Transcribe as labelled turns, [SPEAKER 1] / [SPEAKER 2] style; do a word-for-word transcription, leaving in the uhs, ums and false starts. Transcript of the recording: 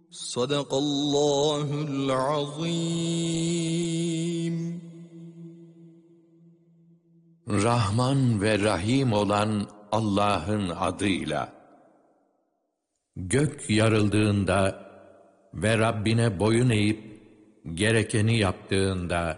[SPEAKER 1] Sadakallahul azim.
[SPEAKER 2] Rahman ve Rahim olan Allah'ın adıyla. Gök yarıldığında ve Rabbine boyun eğip gerekeni yaptığında,